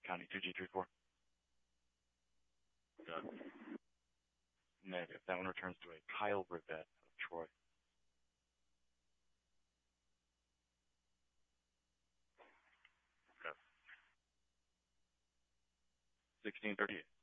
County 2G34. Negative. That one returns to a Kyle Rivette of Troy. Okay. 1638.